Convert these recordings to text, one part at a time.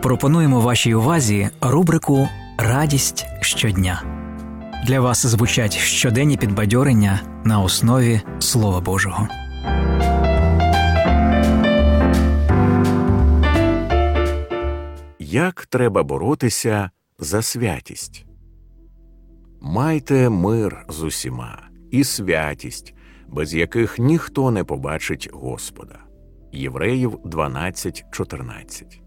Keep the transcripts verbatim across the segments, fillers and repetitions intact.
Пропонуємо вашій увазі рубрику «Радість щодня». Для вас звучать щоденні підбадьорення на основі Слова Божого. Як треба боротися за святість? Майте мир з усіма і святість, без яких ніхто не побачить Господа. Євреїв дванадцять чотирнадцять.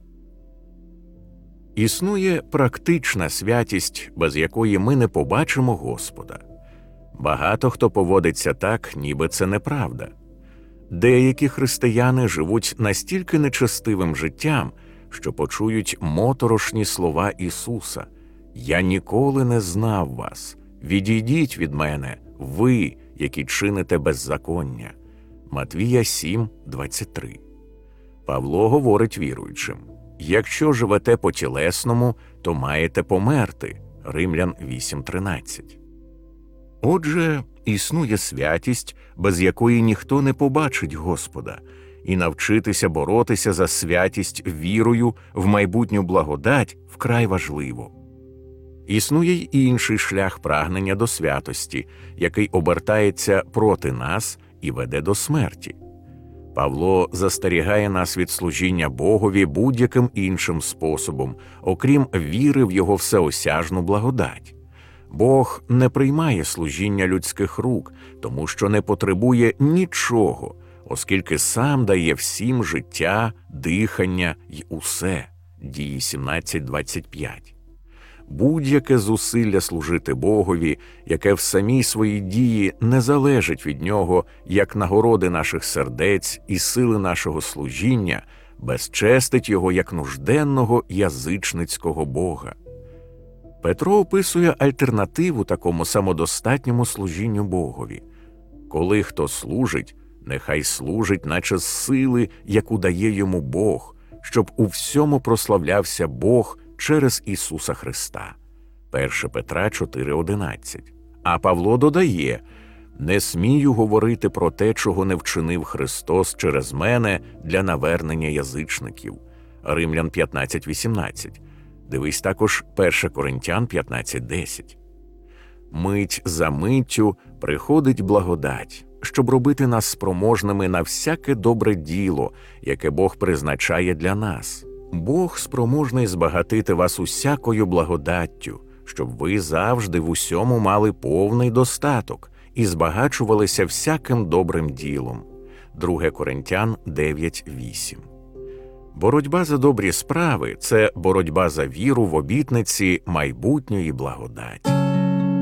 Існує практична святість, без якої ми не побачимо Господа. Багато хто поводиться так, ніби це неправда. Деякі християни живуть настільки нечестивим життям, що почують моторошні слова Ісуса: «Я ніколи не знав вас, відійдіть від мене, ви, які чините беззаконня». Матвія сім двадцять три. Павло говорить віруючим: «Якщо живете по-тілесному, то маєте померти». Римлян вісім тринадцять. Отже, існує святість, без якої ніхто не побачить Господа, і навчитися боротися за святість вірою в майбутню благодать вкрай важливо. Існує й інший шлях прагнення до святості, який обертається проти нас і веде до смерті. Павло застерігає нас від служіння Богові будь-яким іншим способом, окрім віри в Його всеосяжну благодать. Бог не приймає служіння людських рук, тому що не потребує нічого, оскільки сам дає всім життя, дихання й усе. Дії сімнадцять двадцять п'ять. Будь-яке зусилля служити Богові, яке в самій своїй дії не залежить від Нього, як нагороди наших сердець і сили нашого служіння, безчестить Його як нужденного язичницького Бога. Петро описує альтернативу такому самодостатньому служінню Богові. Коли хто служить, нехай служить, наче з сили, яку дає йому Бог, щоб у всьому прославлявся Бог через Ісуса Христа. перше Петра чотири одинадцять. А Павло додає: «Не смію говорити про те, чого не вчинив Христос через мене для навернення язичників». Римлян п'ятнадцять вісімнадцять. Дивись також перше Коринтян п'ятнадцять десять. Мить за миттю приходить благодать, щоб робити нас спроможними на всяке добре діло, яке Бог призначає для нас. Бог спроможний збагатити вас усякою благодаттю, щоб ви завжди в усьому мали повний достаток і збагачувалися всяким добрим ділом. друге Коринтян дев'ять вісім. Боротьба за добрі справи – це боротьба за віру в обітниці майбутньої благодаті.